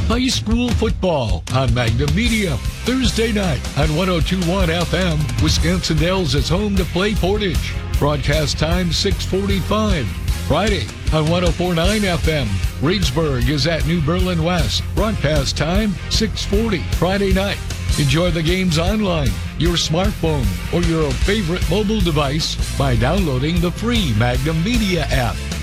high school football on Magnum Media. Thursday night on 102.1 FM, Wisconsin Dells is home to play Portage. Broadcast time 6:45. Friday on 104.9 FM, Reedsburg is at New Berlin West. Broadcast time 6:40 Friday night. Enjoy the games online, your smartphone, or your favorite mobile device by downloading the free Magnum Media app.